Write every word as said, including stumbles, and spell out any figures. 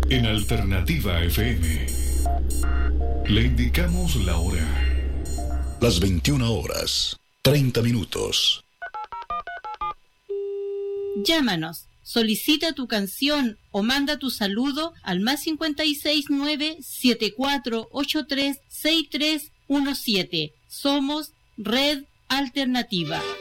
En Alternativa F M le indicamos la hora. Las veintiuna horas, treinta minutos. Llámanos, solicita tu canción o manda tu saludo al más cincuenta y seis nueve siete cuatro ocho tres seis tres uno siete. Somos Red Alternativa.